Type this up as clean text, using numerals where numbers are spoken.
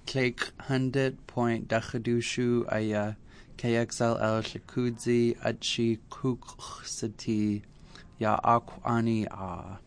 Click 100.dakadushu aya KXLL Shakudzi Achi Kuksati Ya Akwani A.